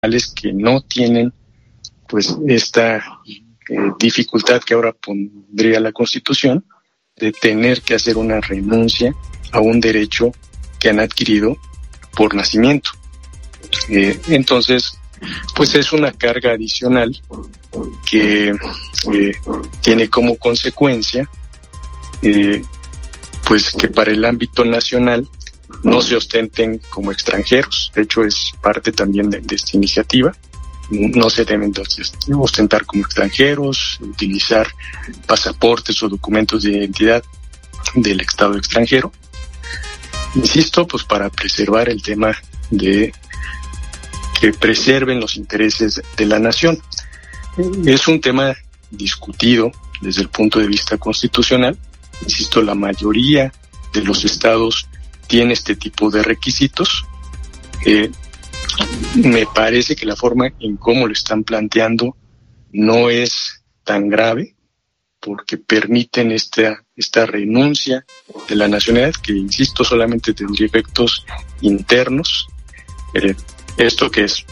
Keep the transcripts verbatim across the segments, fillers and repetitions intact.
nacionales que no tienen pues esta eh, dificultad que ahora pondría la Constitución de tener que hacer una renuncia a un derecho que han adquirido por nacimiento. Eh, entonces, pues es una carga adicional que eh, tiene como consecuencia eh, pues que para el ámbito nacional no se ostenten como extranjeros. De hecho, es parte también de, de esta iniciativa. No se deben ostentar como extranjeros, utilizar pasaportes o documentos de identidad del Estado extranjero. Insisto, pues para preservar el tema de que preserven los intereses de la nación. Es un tema discutido desde el punto de vista constitucional. Insisto, la mayoría de los estados tiene este tipo de requisitos. Eh, me parece que la forma en cómo lo están planteando no es tan grave, porque permiten esta, esta renuncia de la nacionalidad, que, insisto, solamente tendría efectos internos. Eh, ¿Esto qué es?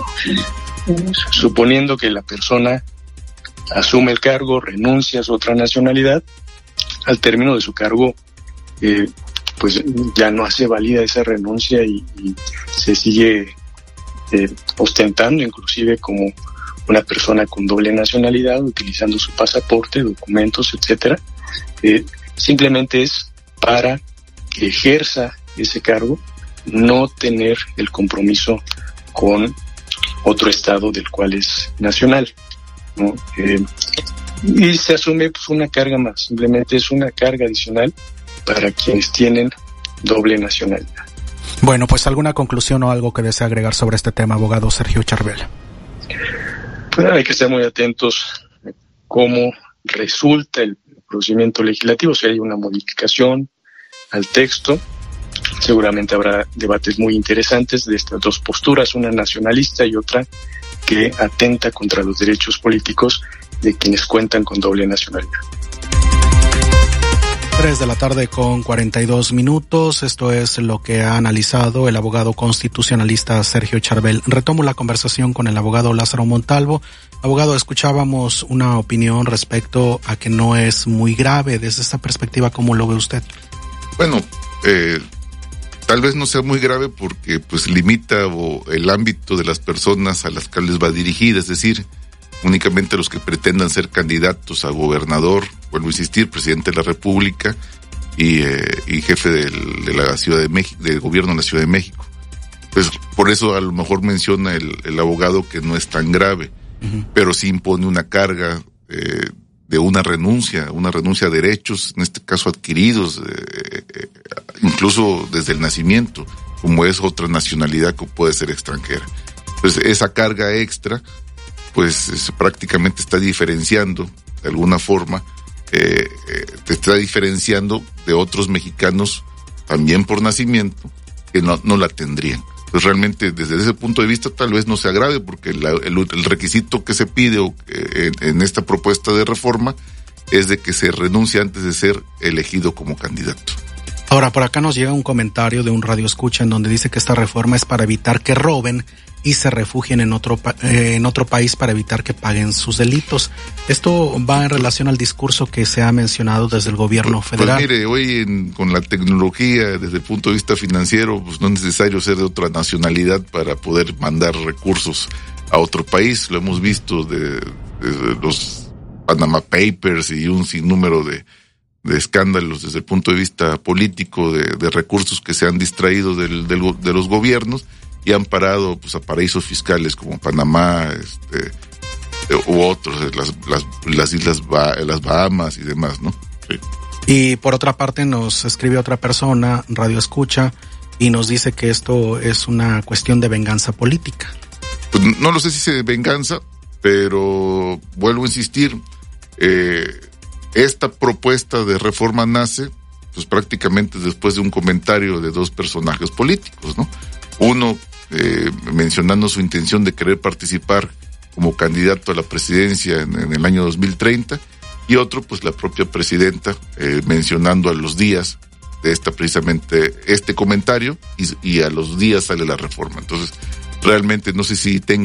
Suponiendo que la persona asume el cargo, renuncia a su otra nacionalidad, al término de su cargo, eh, pues ya no hace válida esa renuncia y, y se sigue eh, ostentando inclusive como una persona con doble nacionalidad, utilizando su pasaporte, documentos, etcétera. Eh, simplemente es para que ejerza ese cargo, no tener el compromiso con otro estado del cual es nacional, ¿no? Eh, y se asume pues una carga más, simplemente es una carga adicional para quienes tienen doble nacionalidad. Bueno, pues alguna conclusión o algo que desea agregar sobre este tema, abogado Sergio Charbel. Pues hay que estar muy atentos a cómo resulta el procedimiento legislativo, si hay una modificación al texto. Seguramente habrá debates muy interesantes de estas dos posturas, una nacionalista y otra que atenta contra los derechos políticos de quienes cuentan con doble nacionalidad. tres de la tarde con cuarenta y dos minutos. Esto es lo que ha analizado el abogado constitucionalista Sergio Charbel. Retomo la conversación con el abogado Lázaro Montalvo. Abogado, escuchábamos una opinión respecto a que no es muy grave. Desde esta perspectiva, ¿cómo lo ve usted? Bueno, eh, tal vez no sea muy grave porque pues limita o el ámbito de las personas a las que les va dirigida, es decir, únicamente los que pretendan ser candidatos a gobernador, vuelvo a insistir, presidente de la República y, eh, y jefe del, de la Ciudad de México, del gobierno de la Ciudad de México. Pues por eso a lo mejor menciona el, el abogado que no es tan grave, uh-huh. pero sí impone una carga eh, de una renuncia, una renuncia a derechos, en este caso adquiridos, eh, eh, incluso desde el nacimiento, como es otra nacionalidad que puede ser extranjera. Entonces esa carga extra pues es, prácticamente está diferenciando, de alguna forma, eh, eh, te está diferenciando de otros mexicanos, también por nacimiento, que no, no la tendrían. Entonces realmente desde ese punto de vista tal vez no sea grave, porque la, el, el requisito que se pide eh, en, en esta propuesta de reforma es de que se renuncie antes de ser elegido como candidato. Ahora, por acá nos llega un comentario de un radioescucha en donde dice que esta reforma es para evitar que roben y se refugien en otro eh, en otro país para evitar que paguen sus delitos. Esto va en relación al discurso que se ha mencionado desde el gobierno pues, federal. Pues mire, hoy en, con la tecnología, desde el punto de vista financiero, pues no es necesario ser de otra nacionalidad para poder mandar recursos a otro país. Lo hemos visto de, de los Panama Papers y un sinnúmero de de escándalos desde el punto de vista político, de, de recursos que se han distraído del, del, de los gobiernos y han parado pues a paraísos fiscales como Panamá, este, u otros, las, las, las islas, bah, las Bahamas y demás, ¿no? Sí. Y por otra parte nos escribe otra persona, Radio Escucha, y nos dice que esto es una cuestión de venganza política. Pues no lo sé si es venganza, pero vuelvo a insistir, eh, esta propuesta de reforma nace, pues prácticamente después de un comentario de dos personajes políticos, ¿no? Uno eh, mencionando su intención de querer participar como candidato a la presidencia en, en el año dos mil treinta, y otro, pues la propia presidenta, eh, mencionando a los días de esta precisamente este comentario, y, y a los días sale la reforma. Entonces, realmente no sé si tenga